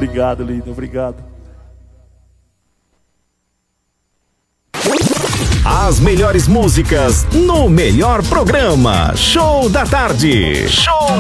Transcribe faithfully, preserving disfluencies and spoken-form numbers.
Obrigado, lindo, obrigado. As melhores músicas no melhor programa. Show da Tarde. Show